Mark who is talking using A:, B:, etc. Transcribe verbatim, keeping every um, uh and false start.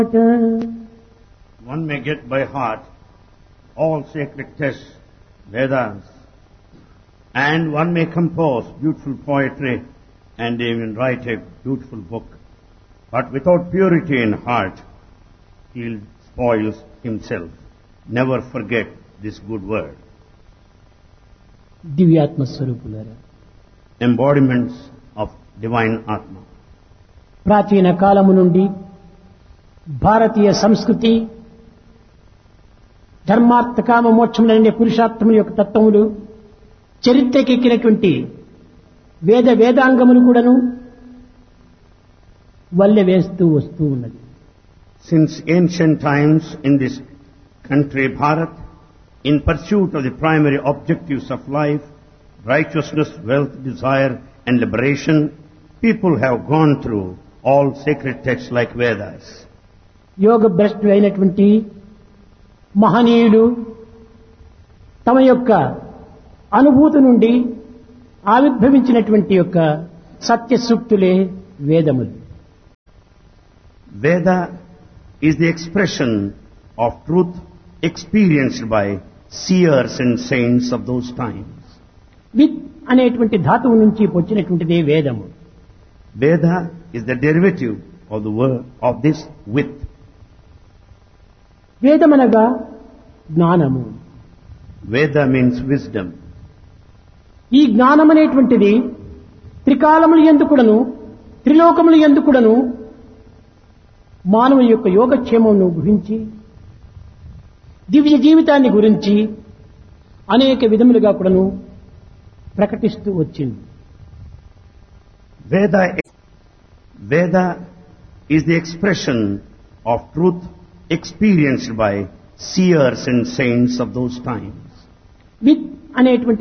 A: One may get by heart all sacred texts, Vedas, and one may compose beautiful poetry and even write a beautiful book. But without purity in heart, he spoils himself. Never forget this good word.
B: దివ్యాత్మ స్వరూపులారా,
A: Embodiments of divine Atma.
B: ప్రాచీన కాలము నుండి భారతీయ సంస్కృతి ధర్మార్థ కామ మోక్షములనే పురుషార్థముల యొక్క తత్వములు చరిత్రకెక్కినటువంటి వేద వేదాంగములు కూడాను వల్లె వేస్తూ వస్తూ ఉన్నది.
A: Since ancient times in this country, Bharat, in pursuit of the primary objectives of life, righteousness, wealth, desire and liberation, people have gone through all sacred texts like Vedas.
B: యోగ భ్రష్టులు అయినటువంటి మహనీయులు తమ యొక్క అనుభూతి నుండి ఆవిర్భవించినటువంటి యొక్క సత్య సూక్తులే వేదములు.
A: Veda is the expression of truth experienced by seers and saints of those times.
B: With అనేటువంటి ధాతువు నుంచి వచ్చినటువంటిదే వేదము.
A: Veda is the derivative of the word of this with.
B: వేదమనగా జ్ఞానము.
A: Veda means wisdom.
B: ఈ జ్ఞానం అనేటువంటిది త్రికాలములు ఎందుకుడను త్రిలోకములు ఎందుకుడను మానవుని యొక్క యోగక్షేమమును గురించి దివ్య జీవితాన్ని గురించి అనేక విధములుగా కూడాను ప్రకటిస్తూ వచ్చింది.
A: Veda, Veda is the expression of truth experienced by seers and saints of those times.
B: With అనేటువంటి